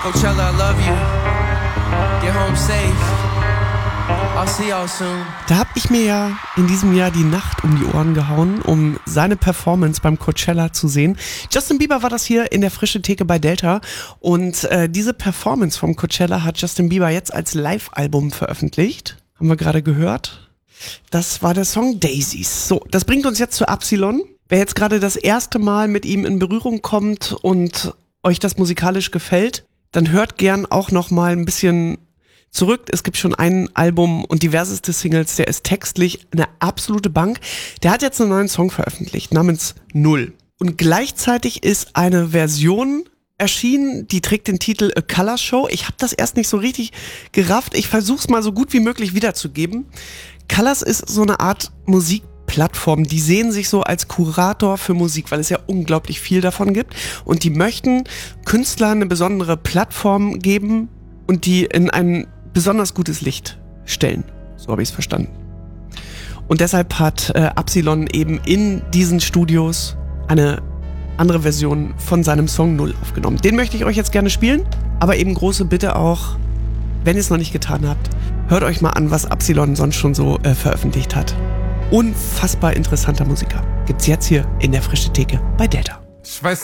Coachella, I love you. Get home safe. I'll see y'all soon. Da habe ich mir ja in diesem Jahr die Nacht um die Ohren gehauen, um seine Performance beim Coachella zu sehen. Justin Bieber war das hier in der Frische Theke bei Delta und diese Performance vom Coachella hat Justin Bieber jetzt als Live-Album veröffentlicht. Haben wir gerade gehört. Das war der Song Daisies. So, das bringt uns jetzt zu Absilon. Wer jetzt gerade das erste Mal mit ihm in Berührung kommt und euch das musikalisch gefällt, dann hört gern auch noch mal ein bisschen zurück. Es gibt schon ein Album und diverseste Singles. Der ist textlich eine absolute Bank. Der hat jetzt einen neuen Song veröffentlicht namens Null. Und gleichzeitig ist eine Version erschienen, die trägt den Titel A Color Show. Ich habe das erst nicht so richtig gerafft. Ich versuche es mal so gut wie möglich wiederzugeben. Colors ist so eine Art Musikplattform. Die sehen sich so als Kurator für Musik, weil es ja unglaublich viel davon gibt. Und die möchten Künstlern eine besondere Plattform geben und die in ein besonders gutes Licht stellen. So habe ich es verstanden. Und deshalb hat Absilon eben in diesen Studios eine andere Version von seinem Song Null aufgenommen. Den möchte ich euch jetzt gerne spielen, aber eben große Bitte auch, wenn ihr es noch nicht getan habt, hört euch mal an, was Absilon sonst schon so veröffentlicht hat. Unfassbar interessanter Musiker. Gibt's jetzt hier in der Frische Theke bei Delta. Ich weiß